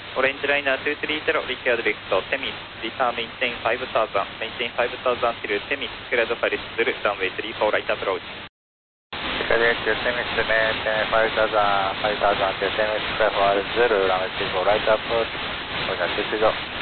オレンジライナー230、リキュアドリフト、テミス、リターメインテイン5000、メインテイン5000 till テミス、クラウドファリスする、ランウェイ34、ライトアプローチ。 Correct, Temis, maintain 5000 till Temis, clear for 0, runway 34, right approach, 4.60.